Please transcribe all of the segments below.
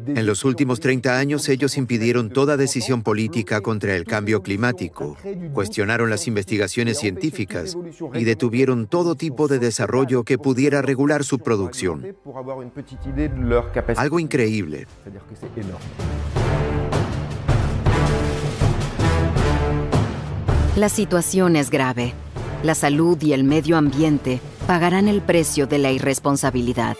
En los últimos 30 años, ellos impidieron toda decisión política contra el cambio climático, cuestionaron las investigaciones científicas y detuvieron todo tipo de desarrollo que pudiera regular su producción. Algo increíble. La situación es grave. La salud y el medio ambiente pagarán el precio de la irresponsabilidad.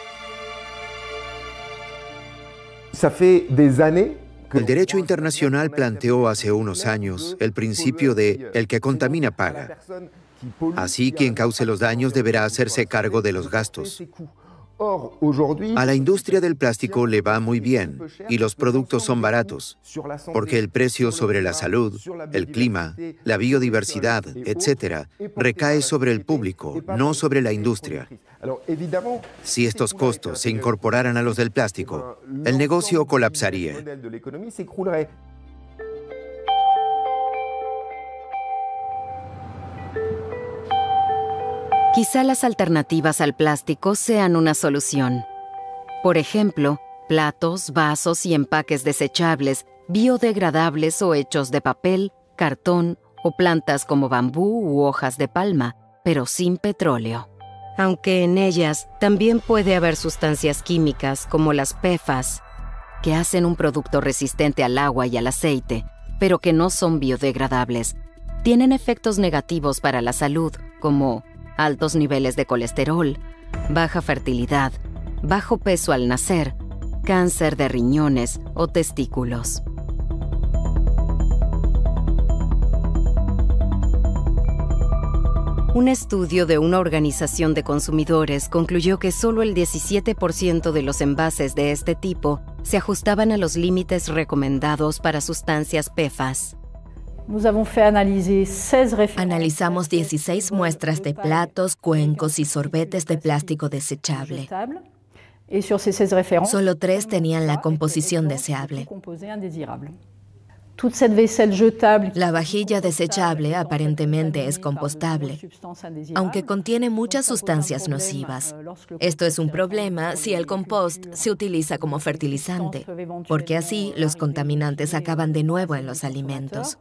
El derecho internacional planteó hace unos años el principio de el que contamina paga. Así, quien cause los daños deberá hacerse cargo de los gastos. A la industria del plástico le va muy bien y los productos son baratos, porque el precio sobre la salud, el clima, la biodiversidad, etc., recae sobre el público, no sobre la industria. Si estos costos se incorporaran a los del plástico, el negocio colapsaría. Quizá las alternativas al plástico sean una solución. Por ejemplo, platos, vasos y empaques desechables, biodegradables o hechos de papel, cartón o plantas como bambú u hojas de palma, pero sin petróleo. Aunque en ellas también puede haber sustancias químicas como las PFAS, que hacen un producto resistente al agua y al aceite, pero que no son biodegradables. Tienen efectos negativos para la salud, como altos niveles de colesterol, baja fertilidad, bajo peso al nacer, cáncer de riñones o testículos. Un estudio de una organización de consumidores concluyó que solo el 17% de los envases de este tipo se ajustaban a los límites recomendados para sustancias PFAS. Analizamos 16 muestras de platos, cuencos y sorbetes de plástico desechable. Solo 3 tenían la composición deseable. La vajilla desechable aparentemente es compostable, aunque contiene muchas sustancias nocivas. Esto es un problema si el compost se utiliza como fertilizante, porque así los contaminantes acaban de nuevo en los alimentos.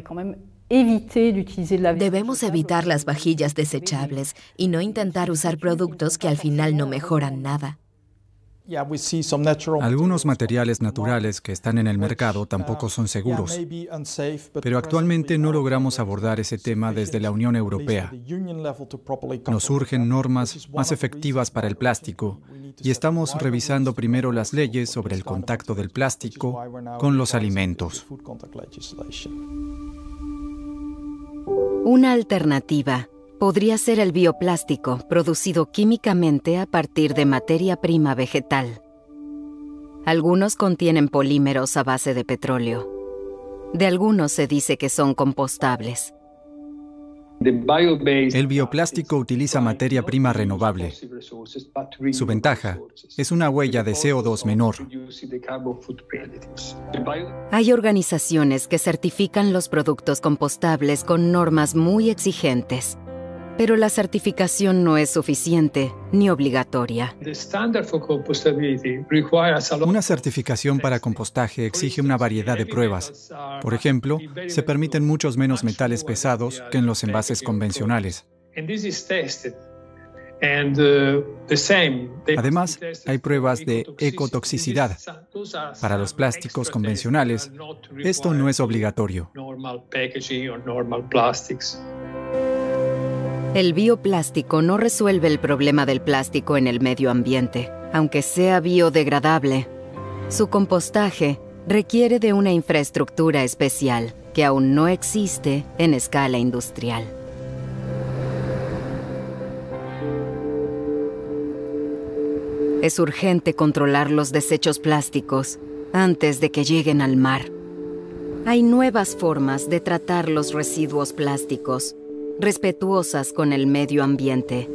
Debemos evitar las vajillas desechables y no intentar usar productos que al final no mejoran nada. Algunos materiales naturales que están en el mercado tampoco son seguros, pero actualmente no logramos abordar ese tema desde la Unión Europea. Nos urgen normas más efectivas para el plástico y estamos revisando primero las leyes sobre el contacto del plástico con los alimentos. Una alternativa podría ser el bioplástico producido químicamente a partir de materia prima vegetal. Algunos contienen polímeros a base de petróleo. De algunos se dice que son compostables. El bioplástico utiliza materia prima renovable. Su ventaja es una huella de CO2 menor. Hay organizaciones que certifican los productos compostables con normas muy exigentes. Pero la certificación no es suficiente ni obligatoria. Una certificación para compostaje exige una variedad de pruebas. Por ejemplo, se permiten muchos menos metales pesados que en los envases convencionales. Además, hay pruebas de ecotoxicidad. Para los plásticos convencionales, esto no es obligatorio. El bioplástico no resuelve el problema del plástico en el medio ambiente, aunque sea biodegradable. Su compostaje requiere de una infraestructura especial que aún no existe en escala industrial. Es urgente controlar los desechos plásticos antes de que lleguen al mar. Hay nuevas formas de tratar los residuos plásticos, respetuosas con el medio ambiente.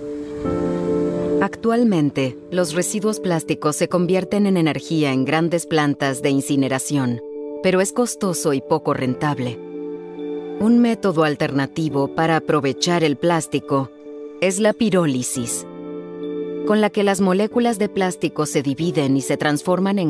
Actualmente, los residuos plásticos se convierten en energía en grandes plantas de incineración, pero es costoso y poco rentable. Un método alternativo para aprovechar el plástico es la pirólisis, con la que las moléculas de plástico se dividen y se transforman en